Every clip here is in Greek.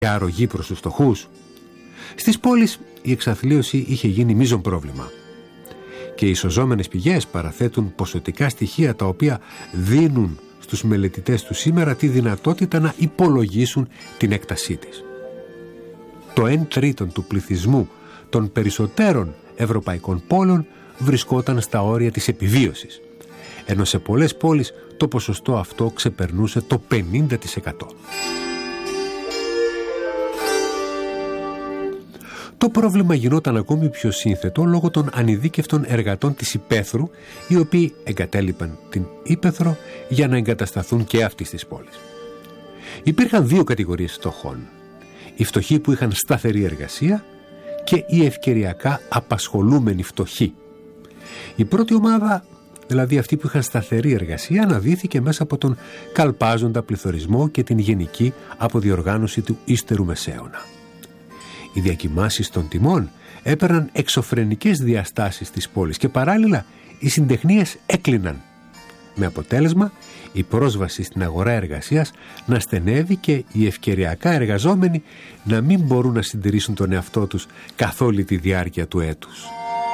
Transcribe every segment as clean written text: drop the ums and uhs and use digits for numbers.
και αρρωγή προς τους φτωχούς. Στις πόλεις η εξαθλίωση είχε γίνει μείζον πρόβλημα. Και οι ισοζώμενες πηγές παραθέτουν ποσοτικά στοιχεία τα οποία δίνουν στους μελετητές του σήμερα τη δυνατότητα να υπολογίσουν την έκτασή της. Το 1/3 του πληθυσμού των περισσότερων ευρωπαϊκών πόλεων βρισκόταν στα όρια της επιβίωσης, ενώ σε πολλές πόλεις το ποσοστό αυτό ξεπερνούσε το 50%. Το πρόβλημα γινόταν ακόμη πιο σύνθετο λόγω των ανειδίκευτων εργατών της υπαίθρου, οι οποίοι εγκατέλειπαν την ύπαιθρο για να εγκατασταθούν και αυτοί στις πόλεις. Υπήρχαν δύο κατηγορίες φτωχών: οι φτωχοί που είχαν σταθερή εργασία και οι ευκαιριακά απασχολούμενοι φτωχοί. Η πρώτη ομάδα, δηλαδή αυτοί που είχαν σταθερή εργασία, αναδύθηκε μέσα από τον καλπάζοντα πληθωρισμό και την γενική αποδιοργάνωση του ύστερου μεσαίωνα. Οι διακοιμάσεις των τιμών έπαιρναν εξωφρενικές διαστάσεις της πόλης και παράλληλα οι συντεχνίες έκλειναν, με αποτέλεσμα η πρόσβαση στην αγορά εργασίας να στενεύει και οι ευκαιριακά εργαζόμενοι να μην μπορούν να συντηρήσουν τον εαυτό τους καθ' όλη τη διάρκεια του έτους.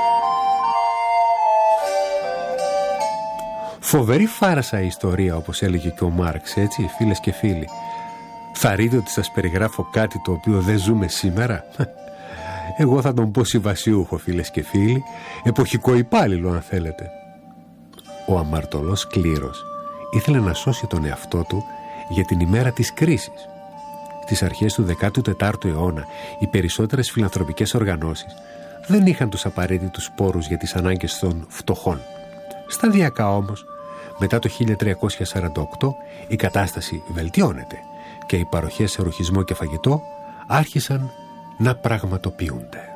Φοβερή φάρασα η ιστορία, όπως έλεγε και ο Μάρξ, έτσι, φίλες και φίλοι. Θα ρείτε ότι σας περιγράφω κάτι το οποίο δεν ζούμε σήμερα? Εγώ θα τον πω συμβασιούχο, φίλες και φίλοι, εποχικό υπάλληλο αν θέλετε. Ο αμαρτωλός κλήρος ήθελε να σώσει τον εαυτό του για την ημέρα της κρίσης. Στις αρχές του 14ου αιώνα οι περισσότερες φιλανθρωπικές οργανώσεις δεν είχαν τους απαραίτητους πόρους για τις ανάγκες των φτωχών. Σταδιακά όμως, μετά το 1348 η κατάσταση βελτιώνεται και οι παροχές σε ρουχισμό και φαγητό άρχισαν να πραγματοποιούνται.